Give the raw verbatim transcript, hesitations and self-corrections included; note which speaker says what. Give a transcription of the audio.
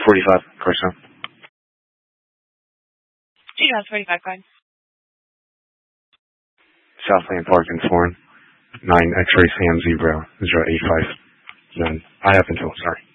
Speaker 1: forty-five, Corso.
Speaker 2: G J forty-five card.
Speaker 1: Southland Park in Sworn. nine X-ray Sam Zebra, zero eight five. None. I have until, sorry.